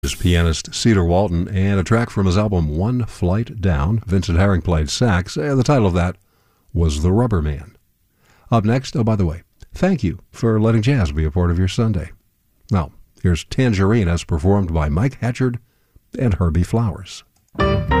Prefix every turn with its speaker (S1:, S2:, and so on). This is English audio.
S1: Is pianist Cedar Walton, and a track from his album One Flight Down. Vincent Herring played sax, and the title of that was The Rubber Man. Up next, oh, by the way, thank you for letting jazz be a part of your Sunday. Now, here's Tangerine as performed by Mike Hatchard and Herbie Flowers.